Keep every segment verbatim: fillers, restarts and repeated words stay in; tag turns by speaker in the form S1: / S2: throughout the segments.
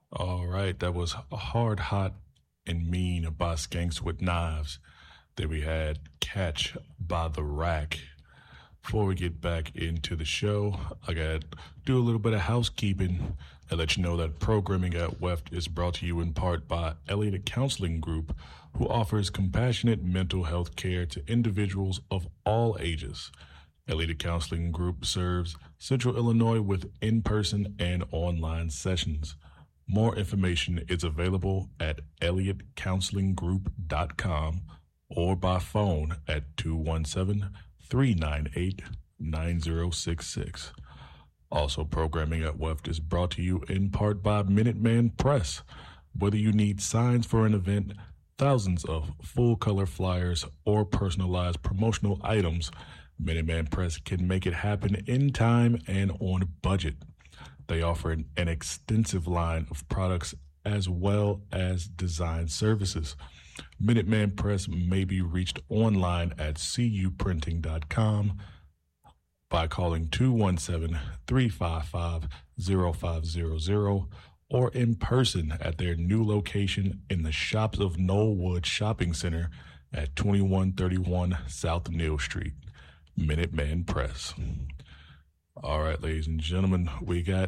S1: All right, that was Hard, Hot, and Mean by Skanks with Knives. Then we had Catch by the Rack. Before we get back into the show, I got to do a little bit of housekeeping and let you know that programming at W E F T is brought to you in part by Elliott Counseling Group, who offers compassionate mental health care to individuals of all ages. Elliott Counseling Group serves Central Illinois with in-person and online sessions. More information is available at elliott counseling group dot com or by phone at two one seven, three nine eight, nine zero six six. Also, programming at W E F T is brought to you in part by Minuteman Press. Whether you need signs for an event, thousands of full-color flyers, or personalized promotional items, Minuteman Press can make it happen in time and on budget. They offer an, an extensive line of products as well as design services. Minuteman Press may be reached online at c u printing dot com by calling two one seven, three five five, zero five zero zero or in person at their new location in the Shops of Knollwood Shopping Center at twenty-one thirty-one South Neal Street. Minuteman Press. All right, ladies and gentlemen, we got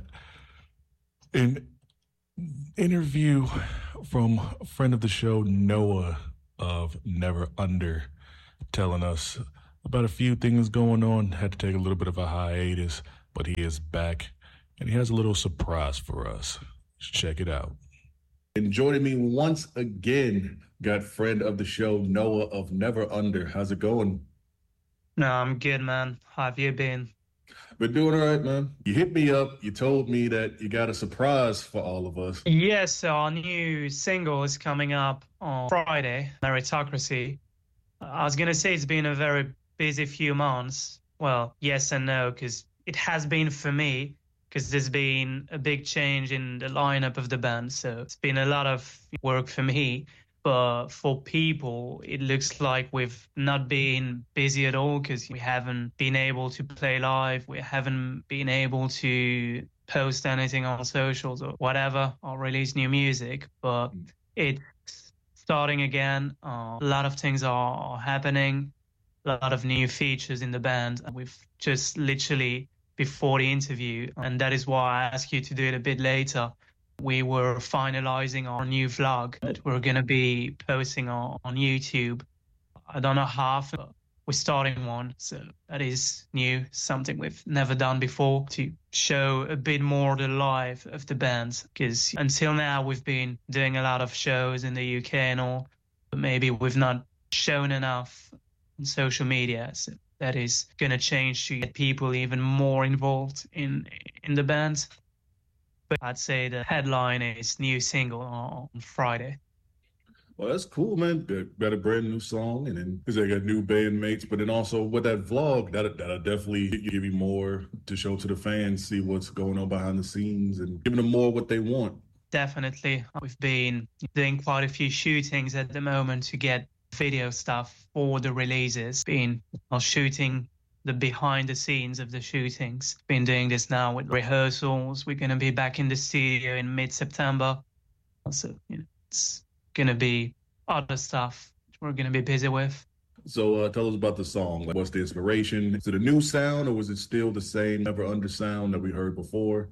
S1: an interview from a friend of the show, Noah of Never Under, telling us about a few things going on. Had to take a little bit of a hiatus, but he is back, and he has a little surprise for us. Let's check it out. And joining me once again, got friend of the show, Noah of Never Under. How's it going?
S2: No, I'm good, man. How have you been?
S1: Been doing all right, man. You hit me up. You told me that you got a surprise for all of us.
S2: Yes, so our new single is coming up on Friday, Meritocracy. I was going to say it's been a very busy few months. Well, yes and no, because it has been for me, because there's been a big change in the lineup of the band. So it's been a lot of work for me. But for people, it looks like we've not been busy at all because we haven't been able to play live. We haven't been able to post anything on socials or whatever or release new music. But it's starting again. Uh, a lot of things are happening. A lot of new features in the band. We've just literally before the interview, and that is why I asked you to do it a bit later. We were finalizing our new vlog that we're going to be posting on, on YouTube. I don't know half, but we're starting one. So that is new, something we've never done before, to show a bit more the life of the band. Because until now, we've been doing a lot of shows in the U K and all, but maybe we've not shown enough on social media. So that is going to change to get people even more involved in in the band. But I'd say the headline is new single on Friday.
S1: Well, that's cool, man. Got a brand new song, and then because they got new bandmates, but then also with that vlog, that'll, that'll definitely give you more to show to the fans, see what's going on behind the scenes, and giving them more what they want.
S2: Definitely. We've been doing quite a few shootings at the moment to get video stuff for the releases. Been well, shooting the behind the scenes of the shootings. Been doing this now with rehearsals. We're going to be back in the studio in mid-September. Also, you know, it's going to be other stuff we're going to be busy with.
S1: So uh, tell us about the song. Like, what's the inspiration? Is it a new sound, or was it still the same Never Under sound that we heard before?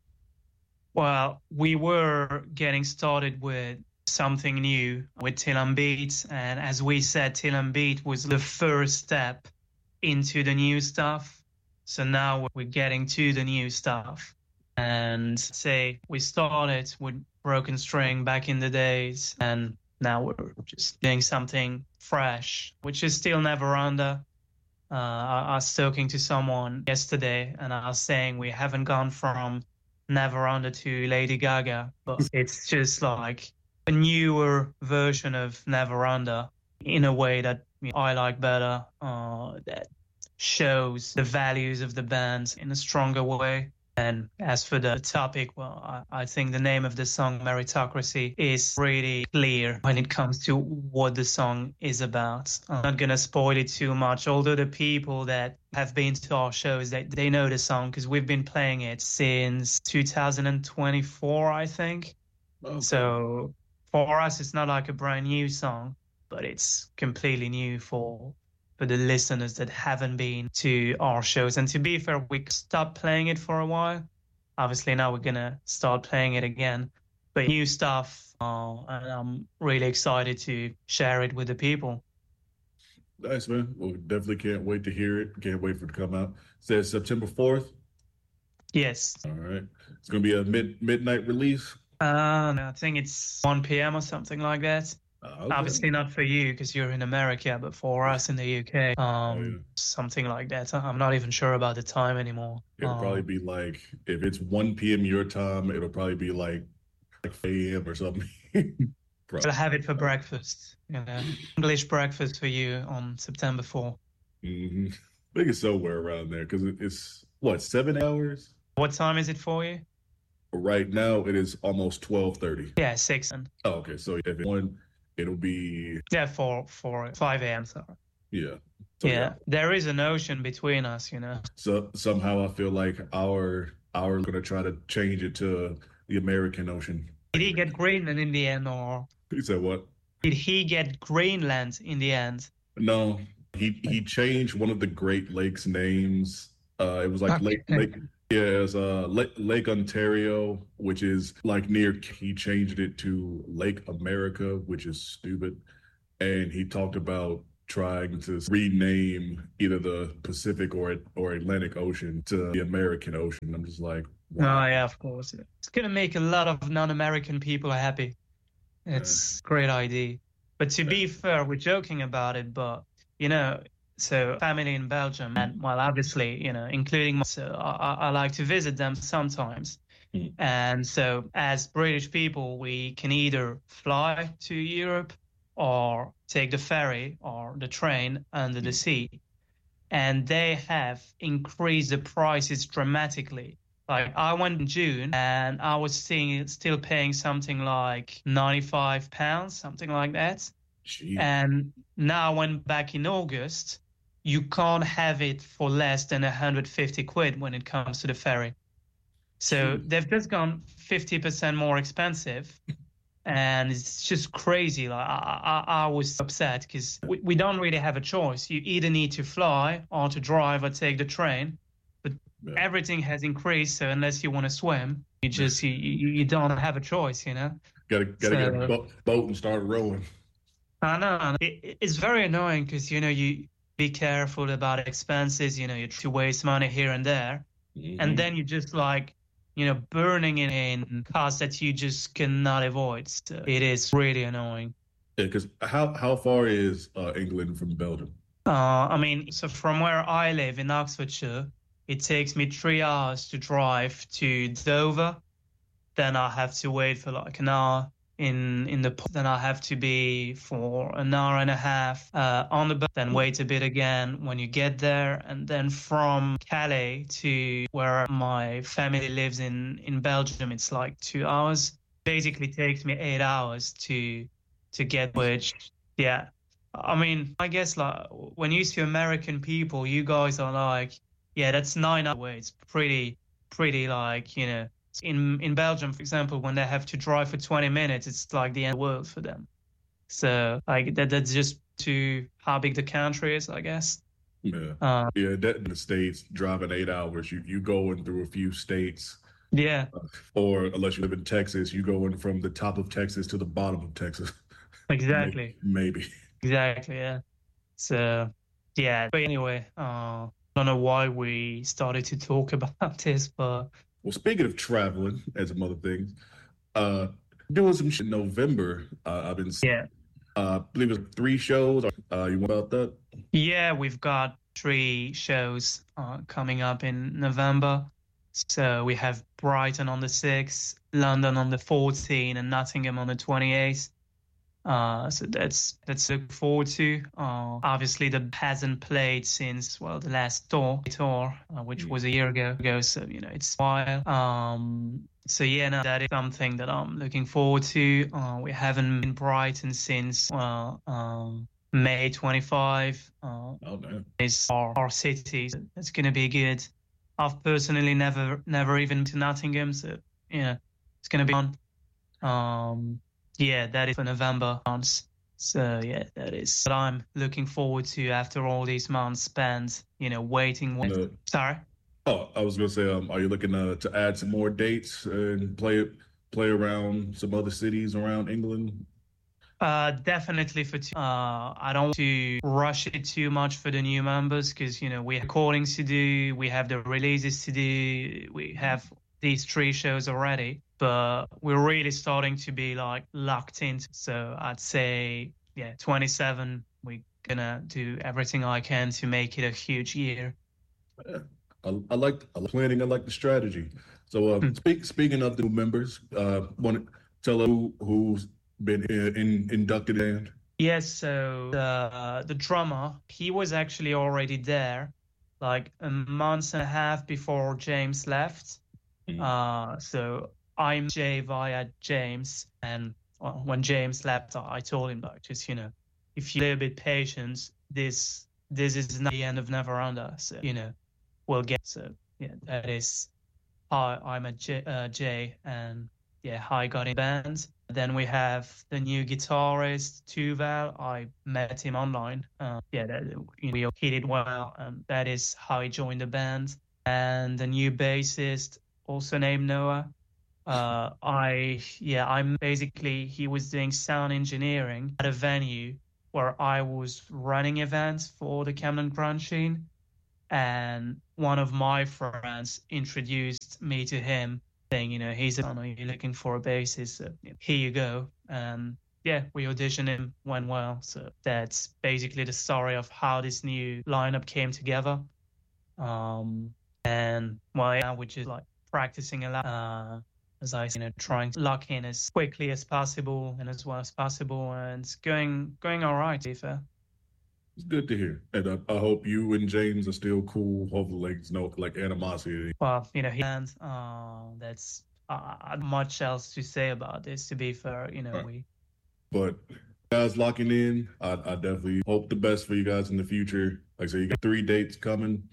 S2: Well, we were getting started with something new with Till I'm Beat. And as we said, Till I'm Beat was the first step into the new stuff. So now we're getting to the new stuff. And say we started with Broken String back in the days, and now we're just doing something fresh, which is still Never Under. Uh, I, I was talking to someone yesterday, and I was saying we haven't gone from Never Under to Lady Gaga, but it's just like a newer version of Never Under in a way that I like better, uh, that shows the values of the band in a stronger way. And as for the topic, well, I, I think the name of the song, Meritocracy, is really clear when it comes to what the song is about. I'm not going to spoil it too much, although the people that have been to our shows, they, they know the song because we've been playing it since two thousand twenty-four, I think.
S1: Okay.
S2: So for us, it's not like a brand new song, but it's completely new for for the listeners that haven't been to our shows. And to be fair, we stopped playing it for a while. Obviously, now we're gonna start playing it again. But new stuff, uh, and I'm really excited to share it with the people.
S1: Nice, man. Well, definitely can't wait to hear it. Can't wait for it to come out. It says September fourth.
S2: Yes.
S1: All right. It's going to be a mid midnight release.
S2: Uh, I think it's one p m or something like that.
S1: Uh, okay.
S2: Obviously not for you because you're in America, but for us in the U K, um,
S1: Oh, yeah.
S2: something like that. I'm not even sure about the time anymore.
S1: It'll probably
S2: Um,
S1: be like, if it's one p m your time, it'll probably be like, like a m or something.
S2: I'll have it for breakfast, you know, English breakfast for you on September fourth.
S1: Mm-hmm. I think it's somewhere around there because it's, what, seven hours?
S2: What time is it for you?
S1: Right now, it is almost twelve thirty.
S2: Yeah, six. And
S1: Oh, okay. So if it's one, it'll be,
S2: yeah, four, four, five a m. Sorry.
S1: yeah. So,
S2: Yeah,
S1: yeah.
S2: there is an ocean between us, you know.
S1: So somehow I feel like our our going to try to change it to the American Ocean.
S2: Did he get Greenland in the end, or
S1: He said what?
S2: did he get Greenland in the end?
S1: No, he he changed one of the Great Lakes names. Uh, it was like Lake Lake. Yeah, it was, uh, Lake, Lake Ontario, which is like near. He changed it to Lake America, which is stupid. And he talked about trying to rename either the Pacific or or Atlantic Ocean to the American Ocean. I'm just like, wow.
S2: Oh, yeah, of course. It's going to make a lot of non-American people happy. It's a great idea. But to be fair, we're joking about it, but, you know, so family in Belgium, and, well, obviously, you know, including my, so I, I like to visit them sometimes.
S1: Mm.
S2: And so as British people, we can either fly to Europe or take the ferry or the train under the sea. And they have increased the prices dramatically. Like I went in June and I was seeing still paying something like ninety-five pounds, something like that.
S1: Jeez.
S2: And now I went back in August, you can't have it for less than one hundred fifty quid when it comes to the ferry. So
S1: Jeez.
S2: they've just gone fifty percent more expensive. And it's just crazy. Like I, I, I was upset because we, we don't really have a choice. You either need to fly or to drive or take the train. But
S1: Yeah.
S2: everything has increased. So unless you want to swim, you just you, you, you don't have a choice, you know.
S1: Gotta gotta get a
S2: So-
S1: boat, boat and start rowing.
S2: I know it, it's very annoying because you know you be careful about expenses. You know you try to waste money here and there,
S1: Mhm.
S2: and then you just like you know burning it in costs that you just cannot avoid. So it is really annoying.
S1: Yeah, because how how far is uh, England from Belgium?
S2: Uh, I mean, so from where I live in Oxfordshire, it takes me three hours to drive to Dover. Then I have to wait for like an hour in in the port. Then I have to be for an hour and a half uh, on the bus. Then wait a bit again when you get there, and then from Calais to where my family lives in in Belgium, it's like two hours. Basically, takes me eight hours to to get. Which, yeah, I mean, I guess like when you see American people, you guys are like, yeah, that's nine hours. It's pretty pretty like you know. In in Belgium, for example, when they have to drive for twenty minutes, it's like the end of the world for them. So like that that's just to how big the country is, I guess.
S1: Yeah,
S2: Uh,
S1: yeah. That in the States, driving eight hours, you you going through a few states,
S2: yeah,
S1: or unless you live in Texas, you going from the top of Texas to the bottom of Texas.
S2: exactly,
S1: Maybe.
S2: exactly, yeah. So yeah, but anyway, uh, I don't know why we started to talk about this, but
S1: Well, speaking of traveling and some other things, uh, doing some shit in November. Uh, I've been,
S2: yeah.
S1: uh, I believe it's three shows. Uh, you want about that?
S2: Yeah, we've got three shows uh, coming up in November. So we have Brighton on the sixth, London on the fourteenth, and Nottingham on the twenty-eighth. Uh, so that's that's to look forward to. Uh, obviously, the hasn't played since well the last tour, tour uh, which was a year ago. ago. So you know it's a while. Um, so yeah, no, that is something that I'm looking forward to. Uh, we haven't been Brighton since well um, May twenty-fifth. Uh,
S1: Oh man.
S2: is our, our city. So it's going to be good. I've personally never never even to Nottingham, so yeah, it's going to be fun. Um, yeah, that is for November months. So yeah, that is what I'm looking forward to after all these months spent, you know, waiting. With...
S1: Uh,
S2: Sorry.
S1: oh, I was gonna say, um, are you looking to to add some more dates and play play around some other cities around England?
S2: Uh, definitely for two. Uh, I don't want to rush it too much for the new members because, you know, we have recordings to do, we have the releases to do, we have these three shows already, but we're really starting to be like locked in. So I'd say, yeah, twenty-seven, we're gonna do everything I can to make it a huge year.
S1: Yeah. I, I like I like planning. I like the strategy. So, uh,
S2: Hmm.
S1: speak, speaking of the new members, uh, want to tell us who who's been in, in, inducted in.
S2: Yes, so the the drummer, he was actually already there like a month and a half before James left.
S1: Mhm.
S2: Uh, so I'm Jay via James, and well, when James left, I told him like, just you know, if you're a little bit patient, this this is not the end of Neveranda. So you know, we'll get. So yeah, that is how I met Jay, uh, Jay and yeah, how I got in band. Then we have the new guitarist Tuval. I met him online. Uh, yeah, that, we hit it well, and that is how he joined the band. And the new bassist, also named Noah. Uh, I yeah, I'm basically he was doing sound engineering at a venue where I was running events for the Camden Grunge scene, and one of my friends introduced me to him, saying, you know, he's a, I know you're looking for a bassist, so here you go. And yeah, we auditioned him, went well. So that's basically the story of how this new lineup came together. Um, and well, yeah, which is like practicing a lot. Uh, as I, you know, trying to lock in as quickly as possible and as well as possible, and it's going going all right, to be fair.
S1: It's good to hear, and I, I hope you and James are still cool. Hopefully, like, there's no like animosity.
S2: Well, you know, he and uh, that's uh, not much else to say about this. To be fair, you know,
S1: All right.
S2: we.
S1: But guys locking in, I, I definitely hope the best for you guys in the future. Like I said, you got three dates coming.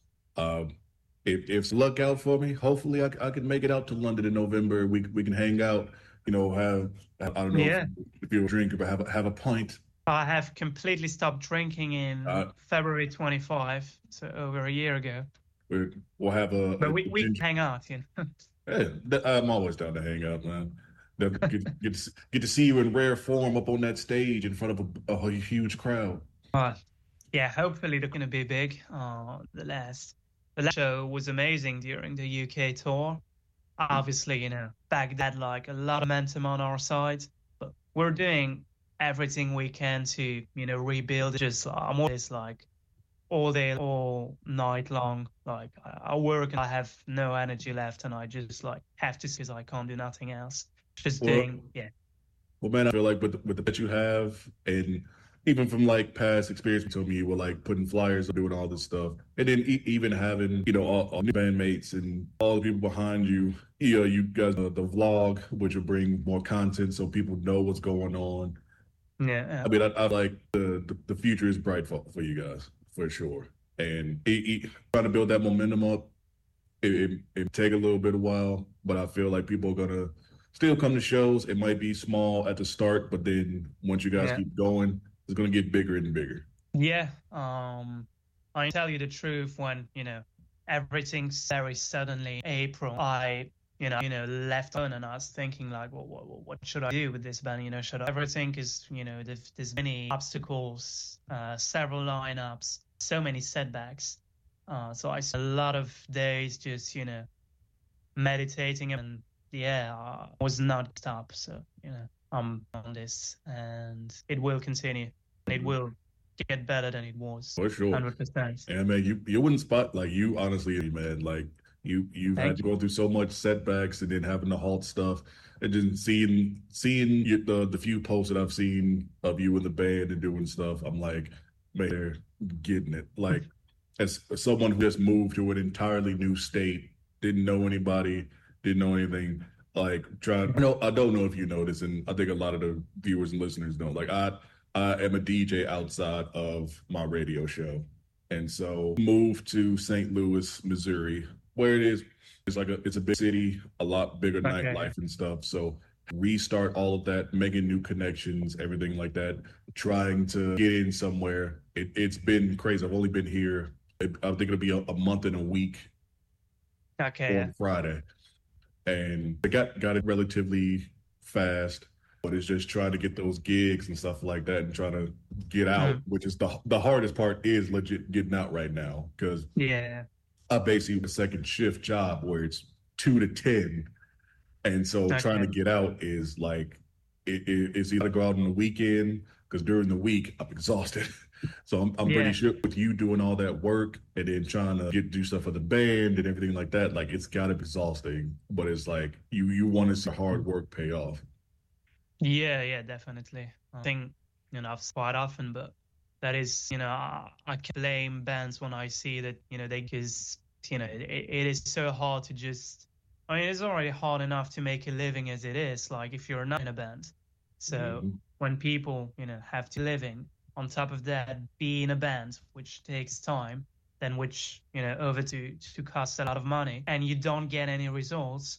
S1: Um, if if luck out for me, hopefully I, I can make it out to London in November. We we can hang out. You know, have I don't know if,
S2: Yeah,
S1: if you'll drink, but have a, have a pint.
S2: I have completely stopped drinking
S1: Uh,
S2: in February twenty-fifth, so over a year ago.
S1: we we'll have a,
S2: But
S1: a
S2: we we
S1: ginger.
S2: hang out, you know.
S1: Yeah, th- I'm always down to hang out, man. They'll Get, get, to, get to see you in rare form up on that stage in front of a, a huge crowd.
S2: But yeah, hopefully they're gonna be big. Uh, the last the last show was amazing during the U K tour. Obviously, you know, back then like a lot of momentum on our side, but we're doing everything we can to, you know, rebuild. Just uh, I'm always like all day, all night long. Like I, I work and I have no energy left, and I just like have to because I can't do nothing else. Just
S1: Well,
S2: doing, yeah,
S1: well, man, I feel like with the, with the that you have, and even from like past experience, you told me you were like putting flyers, doing all this stuff, and then e- even having you know all, all new bandmates and all the people behind you. You know, you guys uh, the vlog, which will bring more content so people know what's going on.
S2: yeah,
S1: I mean, I, I like the, the the future is bright for for you guys for sure, and it, it, trying to build that momentum up. It, it it take a little bit of while, but I feel like people are gonna still come to shows. It might be small at the start, but then once you guys
S2: yeah,
S1: keep going, it's gonna get bigger and bigger.
S2: yeah. Um, I tell you the truth, when you know everything very suddenly April, I you know you know left on and I was thinking like, well, what, what should I do with this band? You know, should I everything is you know there's, there's many obstacles, uh, several lineups, so many setbacks. Uh, so I spent a lot of days just you know meditating and yeah, I was not stop. So you know I'm on this and it will continue. It
S1: Mhm.
S2: will get better than it was.
S1: For sure.
S2: one hundred percent.
S1: And man, you you wouldn't spot like you honestly, man. Like you you've had
S2: Thank
S1: to
S2: you.
S1: go through so much setbacks and then having to halt stuff, and then seeing seeing you, the the few posts that I've seen of you in the band and doing stuff. I'm like, man, they're getting it. Like as someone who just moved to an entirely new state, didn't know anybody, didn't know anything. Like trying, I know I don't know if you know this, and I think a lot of the viewers and listeners know. Like I I am a D J outside of my radio show. And so moved to Saint Louis, Missouri, where it is, it's like a it's a big city, a lot bigger
S2: Okay.
S1: nightlife and stuff. So restart all of that, making new connections, everything like that, trying to get in somewhere. It, it's been crazy. I've only been here, I think it'll be a, a month and a week
S2: Okay.
S1: on Friday. And I got, got it relatively fast, but it's just trying to get those gigs and stuff like that and trying to get out,
S2: Mm.
S1: which is the the hardest part is legit getting out right now because
S2: Yeah.
S1: I basically have a second shift job where it's two to ten. And so trying to
S2: Okay.
S1: get out is like, it, it, it's either go out on the weekend because during the week I'm exhausted. So I'm, I'm pretty
S2: Yeah.
S1: sure with you doing all that work and then trying to get do stuff for the band and everything like that, like it's got to be exhausting. But it's like you you want to see hard work pay off.
S2: Yeah, yeah, definitely. I think, you know, I've said quite often, but that is, you know, I, I can blame bands when I see that, you know, they, because, you know, it, it is so hard to just, I mean, it's already hard enough to make a living as it is, like if you're not in a band. So
S1: Mhm.
S2: when people, you know, have to living, on top of that, be in a band, which takes time, then which, you know, over to, to cost a lot of money, and you don't get any results,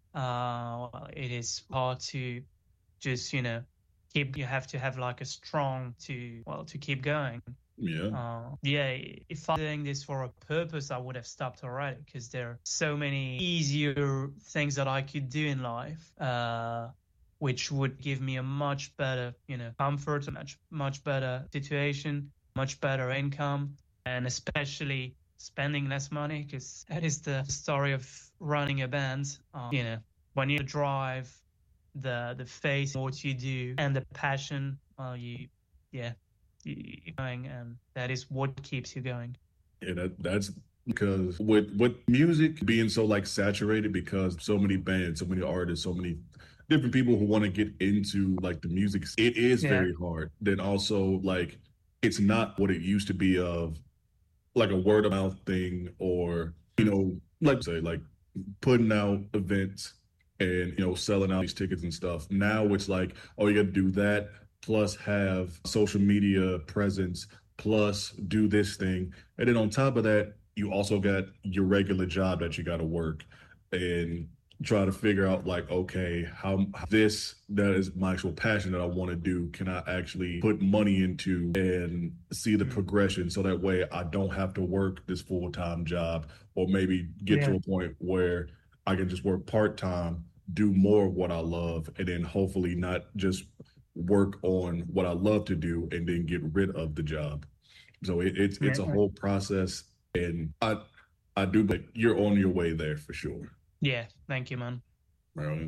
S2: uh, well, it is hard to just, you know, keep, you have to have like a strong to, well, to keep going.
S1: Yeah.
S2: Uh, yeah, if I'm doing this for a purpose, I would have stopped already because there are so many easier things that I could do in life, uh, which would give me a much better, you know, comfort, a much, much better situation, much better income, and especially spending less money because that is the story of running a band. Uh, you know, when you drive the the face what you do and the passion, well, you, yeah, you, you're going, and that is what keeps you going.
S1: Yeah, that, that's because with with music being so like saturated because so many bands, so many artists, so many different people who want to get into like the music, it is
S2: Yeah.
S1: very hard. Then also like it's not what it used to be of like a word of mouth thing or you know like say like putting out events and you know selling out these tickets and stuff. Now it's like oh you got to do that plus have social media presence plus do this thing and then on top of that you also got your regular job that you got to work and try to figure out like okay how this that is my actual passion that I want to do can I actually put money into and see the
S2: Mm.
S1: progression so that way I don't have to work this full-time job or maybe get
S2: Yeah.
S1: to a point where I can just work part-time do more of what I love and then hopefully not just work on what I love to do and then get rid of the job. So it, it's
S2: Yeah.
S1: it's a whole process and I I do but you're on your way there for sure.
S2: Yeah. Thank you, man.
S1: Right.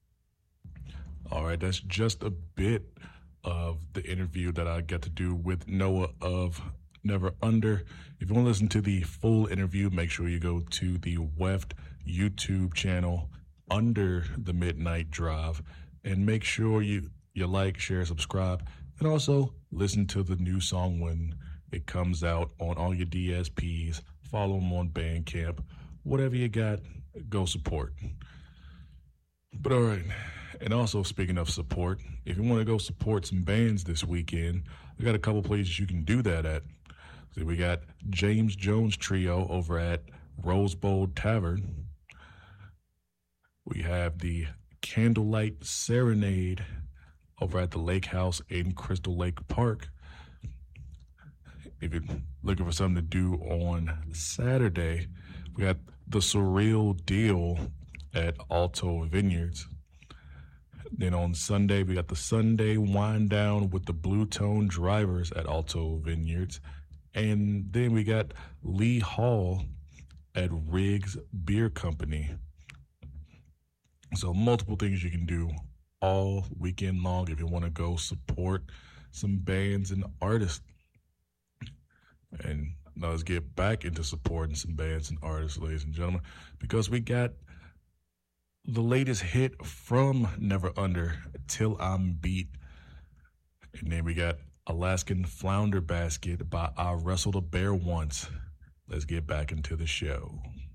S1: All right, that's just a bit of the interview that I got to do with Noah of Never Under. If you want to listen to the full interview, make sure you go to the W E F T YouTube channel Under the Midnight Drive and make sure you, you like, share, subscribe, and also listen to the new song when it comes out on all your D S Ps. Follow them on Bandcamp. Whatever you got, go support. But all right, and also speaking of support, if you want to go support some bands this weekend, we got a couple places you can do that at. So we got James Jones Trio over at Rose Bowl Tavern. We have the Candlelight Serenade over at the Lake House in Crystal Lake Park. If you're looking for something to do on Saturday, we got the Surreal Deal at Alto Vineyards. Then on Sunday, we got the Sunday Wind Down with the Blue Tone Drivers at Alto Vineyards. And then we got Lee Hall at Riggs Beer Company. So multiple things you can do all weekend long if you want to go support some bands and artists. And now let's get back into supporting some bands and artists, ladies and gentlemen, because we got the latest hit from Never Under, Till I'm Beat. And then we got Alaskan Flounder Basket by I Wrestled a Bear Once. Let's get back into the show.